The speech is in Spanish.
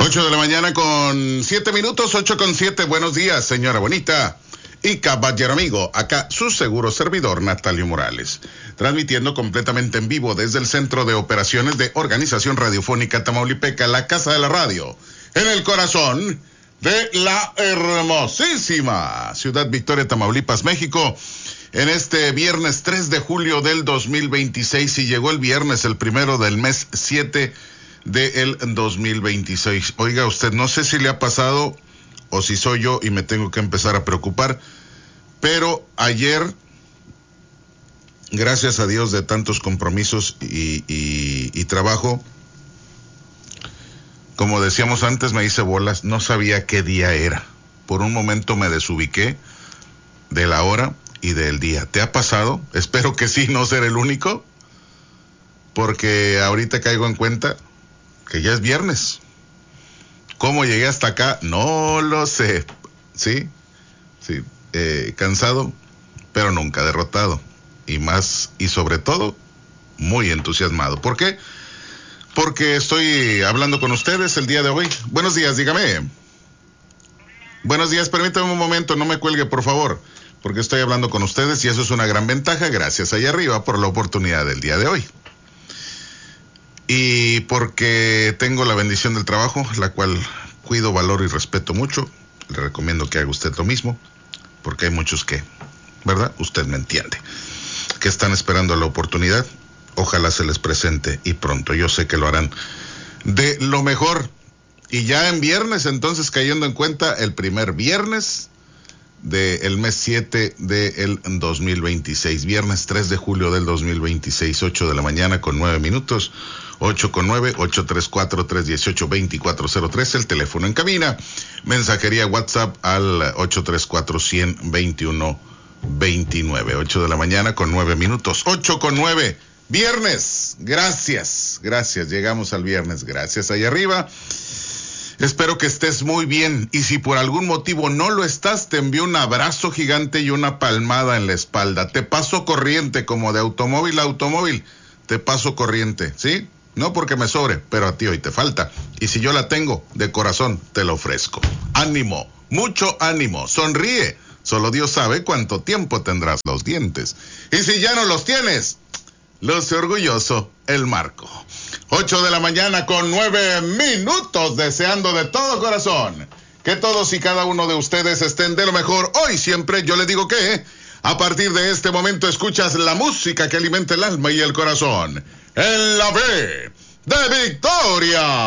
8 de la mañana con 7 minutos, 8:07. Buenos días, señora bonita y caballero amigo. Acá su seguro servidor, Natalio Morales, transmitiendo completamente en vivo desde el Centro de Operaciones de Organización Radiofónica Tamaulipeca, la Casa de la Radio, en el corazón de la hermosísima Ciudad Victoria, Tamaulipas, México, en este viernes 3 de julio del 2026. Y llegó el viernes, el primero del mes 7 del 2026. Oiga usted, no sé si le ha pasado o si soy yo y me tengo que empezar a preocupar, pero ayer, gracias a Dios de tantos compromisos y trabajo, como decíamos antes, me hice bolas, no sabía qué día era. Por un momento me desubiqué de la hora y del día. ¿Te ha pasado? Espero que sí, no ser el único, porque ahorita caigo en cuenta que ya es viernes. ¿Cómo llegué hasta acá? No lo sé. Sí, cansado, pero nunca derrotado. Y sobre todo, muy entusiasmado. ¿Por qué? Porque estoy hablando con ustedes el día de hoy. Buenos días, dígame. Buenos días, permítame un momento, no me cuelgue, por favor, porque estoy hablando con ustedes y eso es una gran ventaja. Gracias allá arriba por la oportunidad del día de hoy. Y porque tengo la bendición del trabajo, la cual cuido, valoro y respeto mucho. Le recomiendo que haga usted lo mismo, porque hay muchos que, ¿verdad? Usted me entiende, que están esperando la oportunidad. Ojalá se les presente y pronto. Yo sé que lo harán de lo mejor. Y ya en viernes, entonces, cayendo en cuenta, el primer viernes del mes 7 del 2026. Viernes 3 de julio del 2026, 8 de la mañana con 9 minutos. 8:09, 834-318-2403, el teléfono en cabina. Mensajería WhatsApp al 834-121-29. 8 de la mañana con 9 minutos. 8:09. Viernes. Gracias. Llegamos al viernes. Gracias allá arriba. Espero que estés muy bien. Y si por algún motivo no lo estás, te envío un abrazo gigante y una palmada en la espalda. Te paso corriente como de automóvil a automóvil. Te paso corriente, ¿sí? No porque me sobre, pero a ti hoy te falta. Y si yo la tengo, de corazón, te la ofrezco. Ánimo, mucho ánimo, sonríe. Solo Dios sabe cuánto tiempo tendrás los dientes. Y si ya no los tienes, luce orgulloso el Marco. 8 de la mañana con 9 minutos, deseando de todo corazón que todos y cada uno de ustedes estén de lo mejor. Hoy siempre yo le digo que a partir de este momento escuchas la música que alimenta el alma y el corazón. En la B de Victoria.